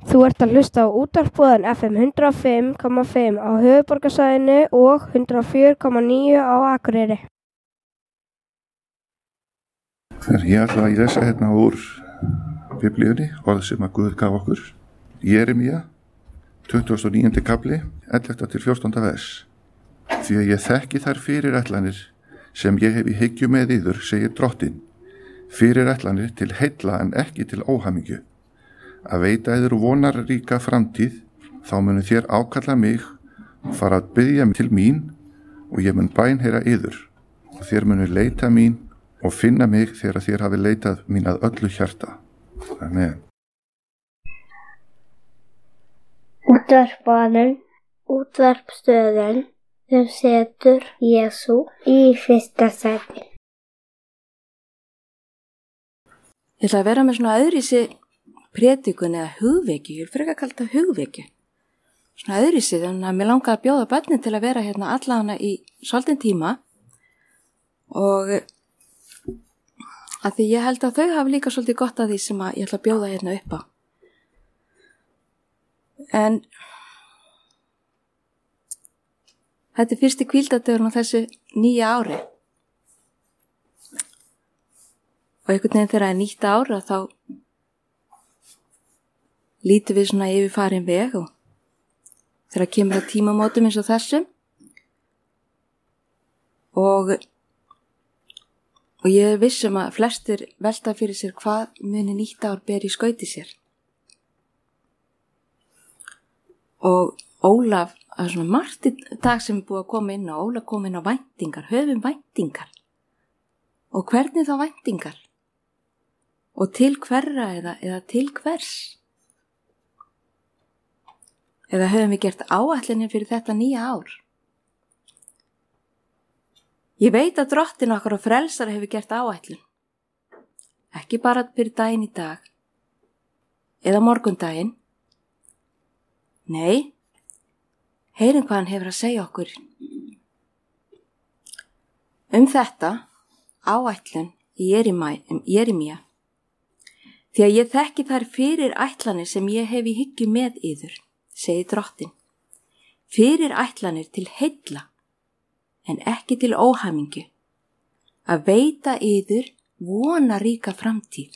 Þú ert að hlusta á útvarpsboðan FM 105,5 á höfuðborgarsvæðinu og 104,9 á Akureyri. Ég ætla að lesa hérna úr Biblíunni, orð sem að Guð gaf okkur. Jeremía, 29. kapli, 11. til 14. vers. Því að ég þekki þær fyrirætlanir sem ég hef í hyggju með yður, segir Drottinn. Fyrirætlanir til heilla en ekki til óhamingju. Að veita yður vonarríka framtíð, þá munu þér ákalla mig og fara að biðja til mín og ég mun bænheyra yður. Og þér munu leita mín og finna mig þegar þér hafi leitað mín að öllu hjarta. Amen. Útvarpsstöðin sem setur Jesú í fyrsta sæti. Ég ætla að vera með svona öðrísi prédikun eða hugvekju, ég vil frekar kalla það hugvekju. Svona öðrísi, þannig að mér langaði að bjóða börnin til að vera hérna allavega í svolítinn tíma og að því ég held að þau hafi líka svolítið gott að því sem að ég ætla að bjóða hérna upp á. En þetta er fyrsti hvíldardagurinn á þessu nýja ári. Og einhvern veginn þegar það er nýtt ára þá lítum við svona yfir farin veg og þegar kemur að tímamótum eins og þessum og ég er viss að flestir velta fyrir sér hvað muni nýtt ár ber í skauti sér. Og Ólaf, það er svona margt í dag sem er búið að koma inn á, Ólaf kom inn á væntingar, höfum væntingar. Og hvernig þá væntingar? Og til hverra eða til hvers? Eða höfum við gert áætlanir fyrir þetta nýja ár? Ég veit að Drottinn okkar og frelsari hefur gert áætlun. Ekki bara fyrir daginn í dag. Eða morgundaginn. Nei, heyrum hvað hann hefur að segja okkur. Þetta, áætlun í Jeremía. Því að ég þekki þær fyrir ætlanir sem ég hef í hyggju með yður, segir Drottinn. Fyrir ætlanir til heilla, en ekki til óhamingju, að veita yður vonaríka framtíð.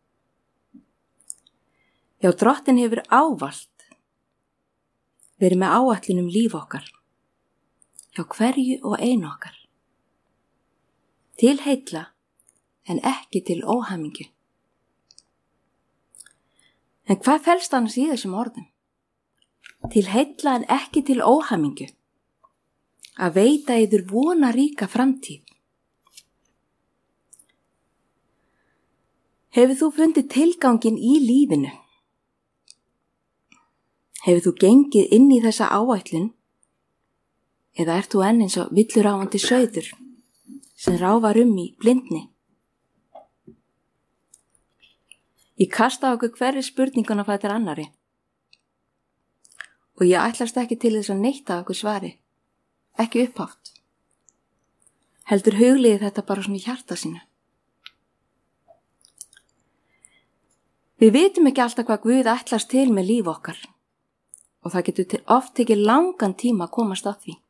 Já, Drottinn hefur ávallt verið með áætlun líf okkar, hjá hverju og einu okkar. Til heilla, en ekki til óhamingju. En hvað felst annars í þessum orðum? Til heilla en ekki til óhamingju. Að veita yður vonaríka framtíð. Hefur þú fundið tilgangin í lífinu? Hefur þú gengið inn í þessa áætlun? Eða ert þú enn eins og villuráfandi sauður sem ráfar í blindni? Ég kasta okkur hverri spurninguna fætir annari og ég ætlast ekki til þess að neitta okkur svari, ekki upphátt. Heldur hugliði þetta bara svona í hjarta sínu. Við vitum ekki alltaf hvað Guð ætlast til með líf okkar og það getur oft tekið langan tíma að komast að því.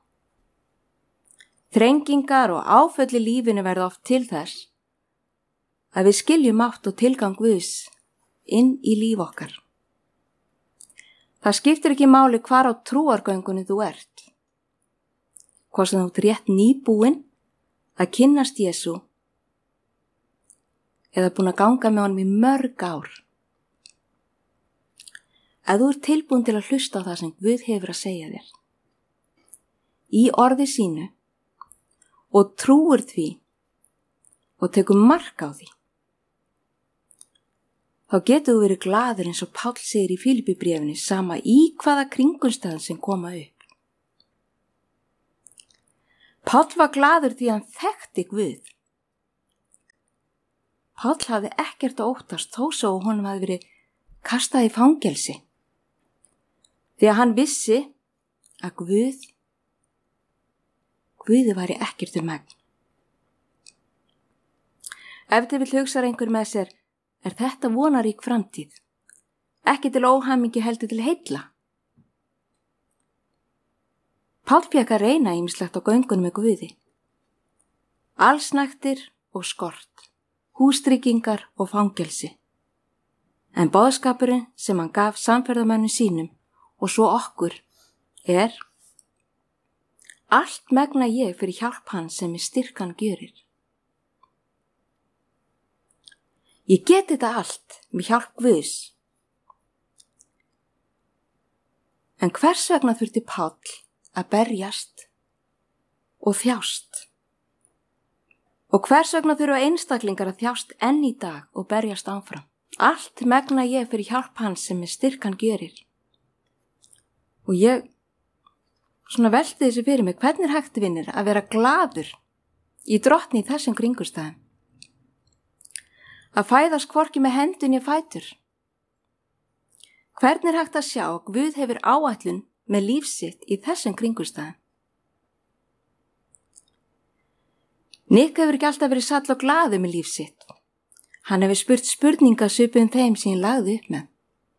Þrengingar og áföll í lífinu verða oft til þess að við skiljum átt og tilgang Guðs inn í líf okkar. Það skiptir ekki máli hvar á trúargöngunni þú ert. Hvort sem þú ert rétt nýbúin að kynnast Jesú eða búin að ganga með honum í mörg ár. Ef þú ert tilbúin til að hlusta á það sem Guð hefur að segja þér í orði sínu og trúir því og tekur mark á því, þá getur þú verið glaður eins og Páll segir í Filippíbréfinu, sama í hvaða kringumstæðum sem koma upp. Páll var glaður því hann þekkti Guð. Páll hafði ekkert að óttast þó svo honum hafði verið kastað í fangelsi. Því að hann vissi að Guði væri ekkert megn. Ef þið vill hugsa einhver með sér, er þetta vonarík framtíð? ekki til óhamingju heldur til heilla. Páll fékk að reyna ýmislegt á göngunum með Guði. Allsnægtir og skort, hústryggingar og fangelsi. En boðskapurinn sem hann gaf samferðamönnum sínum og svo okkur er: allt megna ég fyrir hjálp hans sem í styrkan gjörir. Ég geti þetta allt með hjálp Guðs. En hvers vegna þurfti Páll að berjast og þjást? Og hvers vegna þurfa einstaklingar að þjást enn í dag og berjast áfram? Allt megna ég fyrir hjálp hans sem í styrkan gjörir. Og ég svona velti þessu fyrir mig, hvernig er hægt, vinir, að vera gladur í Drottni í þessum kringumstæðum? Að fæðast hvorki með hendun né fætur. Hvernig er hægt að sjá að Guð hefur áætlun með líf sitt í þessum kringumstæðum? Nick hefur ekki alltaf verið sall og glaður með líf sitt. Hann hefur spurt spurninga svipum þeim sem ég lagði upp með.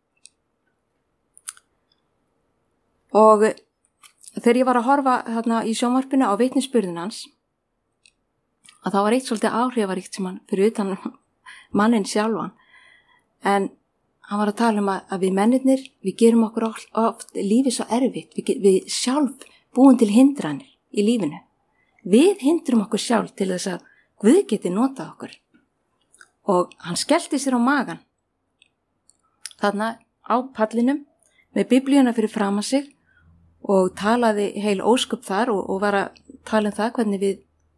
Og þegar ég var að horfa þarna í sjónvarpinu á vitnisburðin hans, að það var eitt svolítið áhrifaríkt sem hann fyrir utan mannin sjálfan. En hann var að tala um að við mennirnir, við gerum okkur oft lífið svo erfitt. Við sjálf búum til hindranir í lífinu. Við hindrum okkur sjálf til þess að Guð geti notað okkur. Og hann skellti sér á magan þarna á pallinum með biblíuna fyrir framan sig og talaði heil ósköp þar og var að tala um það hvernig við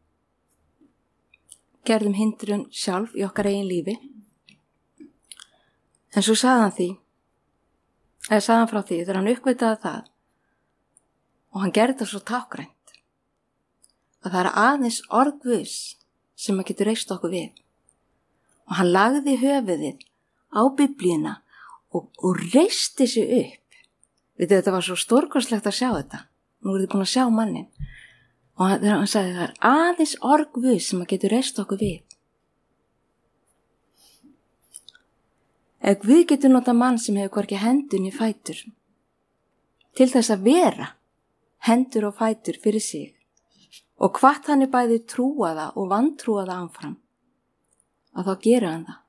gerðum hindrun sjálf í okkar eigin lífi. En svo sagði hann frá því þegar hann uppgötaði það, og hann gerði það svo tákgrænt, að það er aðeins orð Guðs sem að getur reist okkur við. Og hann lagði höfuðið á biblíuna og reisti sig upp. Þetta var svo stórkostlegt að sjá þetta. Nú er þið búin að sjá mannin. Og hann sagði, það er aðeins orð Guðs sem að getur reist okkur við. Ef Guð getur notað mann sem hefur hvorki hendur né fætur til þess að vera hendur og fætur fyrir sig, og hvart hann er bæði trúaða og vantrúaða áfram, að þá gera hann það.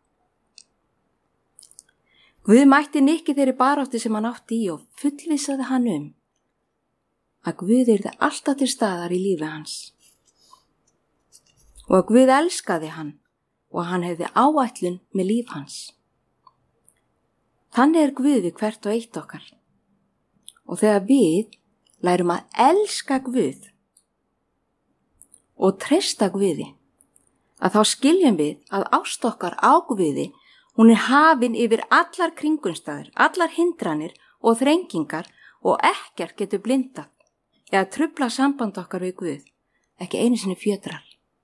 Guð mætti Nikki þeirri baráttu sem hann átti í og fullvissaði hann að Guð yrði alltaf til staðar í lífi hans. Og að Guð elskaði hann og að hann hefði áætlun með líf hans. Þannig er Guð við hvert og eitt okkar. Og þegar við lærum að elska Guð og treysta Guði, að þá skiljum við að ást okkar á Guði, hún er hafin yfir allar kringumstæður, allar hindranir og þrengingar, og ekkert getur blindað eða trufla samband okkar við Guð, ekki einu sinni fjötrar.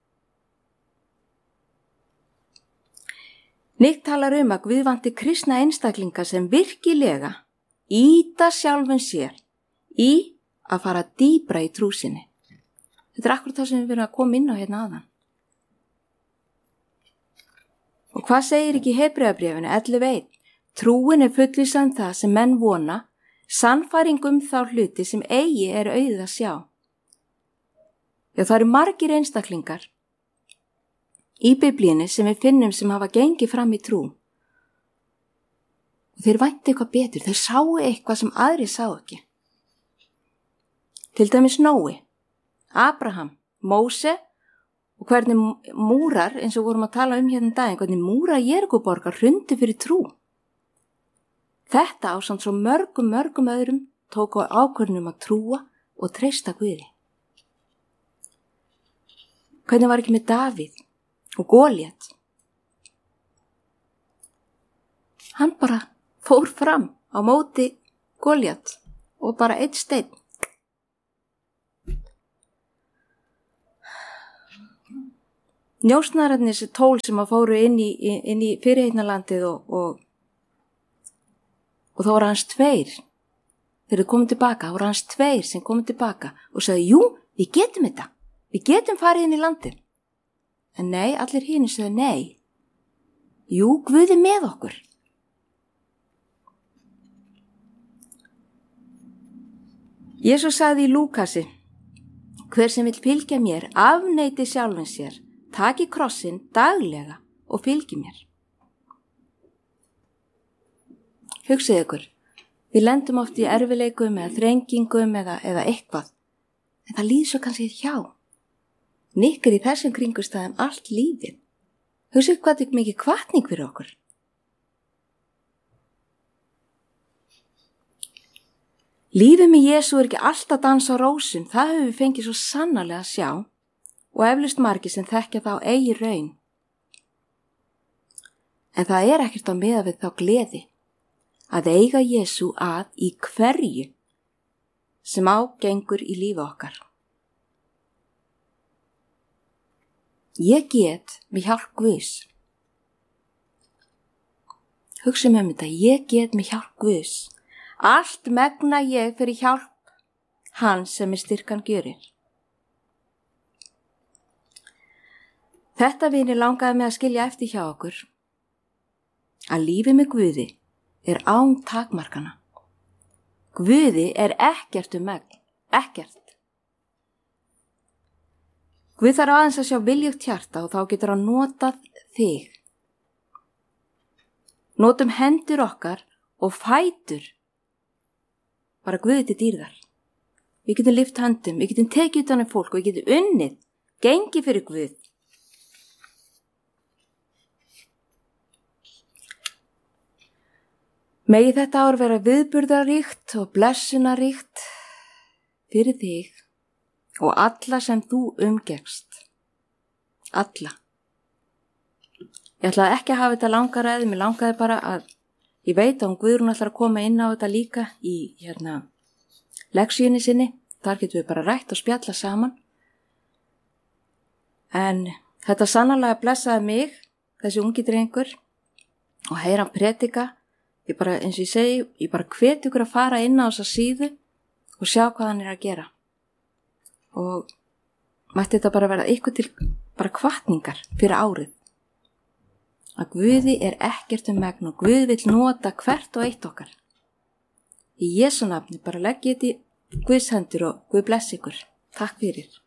Nick talar að Guð vanti kristna einstaklinga sem virkilega ýta sjálfum sér í að fara dýpra í trú sinni. Þetta er akkurat það sem við verðum að koma inn á hérna áðan. Og hvað segir ekki í Hebreabréfinu 11:1? Trúin er fullvissan það sem menn vona, sannfæring þá hluti sem eigi er auðið að sjá. Já, það eru margir einstaklingar í Biblíunni sem við finnum sem hafa gengið fram í trú. Og þeir væntu eitthvað betur, þeir sáu eitthvað sem aðri sá ekki. Til dæmis Nói, Abraham, Móse, og hvernig múrar, eins og vorum að tala um hérna daginn, hvernig múrar Jerikóborgar hrundu fyrir trú. Þetta ásamt svo mörgum öðrum tók á ákvörðunum að trúa og treysta Guði. Hvernig var ekki með Davíð og Góliat? Hann bara fór fram á móti Góliat og bara einn steinn. Njósnararnir, þessi 12 sem að fóru inn í fyrirheitnalandið og þá voru hans 2. Þegar þau komið tilbaka, þá voru hans 2 sem komið tilbaka og sagði, jú, við getum þetta. Við getum farið inn í landið. En nei, allir hinir sagði nei. Jú, Guð er með okkur. Jesús sagði í Lúkasi, hver sem vill fylgja mér, afneiti sjálfum sér, taki krossinn daglega og fylgi mér. Hugsið ykkur, við lendum oft í erfileikum eða þrengingum eða eitthvað, en það líður svo kannski hjá. Nikkar í þessum kringustæðum allt lífið. Hugsið hvað þetta er mikið hvatning fyrir okkur. Lífið með Jesú er ekki alltaf dans á rósum, það höfum við fengið svo sannarlega að sjá og eflaust margir sem þekkja það á eigin raun. En það er ekkert á meða við þá gleði að eiga Jesú að í hverju sem ágengur í lífi okkar. Ég get með hjálp Guðs. Hugsum þetta, ég get með hjálp Guðs. Allt megna ég fyrir hjálp hans sem styrkan gjörir. Þetta vinir langaði mig að skilja eftir hjá okkur, að lífið með Guði er án takmarkana. Guði er ekkert megn, ekkert. Guð þarf aðeins að sjá viljugt hjarta og þá getur hann notað þig. Notum hendur okkar og fætur bara Guði til dýrðar. Við getum lyft höndum, við getum tekið utan fólk og við getum unnið, gengið fyrir Guð. Megi þetta ár vera viðburðaríkt og blessunaríkt fyrir þig og alla sem þú umgekst. Alla. Ég ætlaði ekki að hafa þetta langa ræði, mér langaði bara að ég veit að Guðrún ætlar að koma inn á þetta líka í leksíunni sinni. Þar getum við bara rætt og spjalla saman. En þetta sannarlega blessaði mig, þessi ungi drengur, og heyra hann predika. Ég bara, eins og ég segi, ég bara hvet ykkur að fara inn á þessa síðu og sjá hvað hann er að gera. Og mætti þetta bara verða ykkur til bara hvatningar fyrir árið. Að Guði er ekkert megn og Guð vill nota hvert og eitt okkar. Í Jesú nafni bara legg ég þetta í Guðs hendur og Guð bless ykkur. Takk fyrir.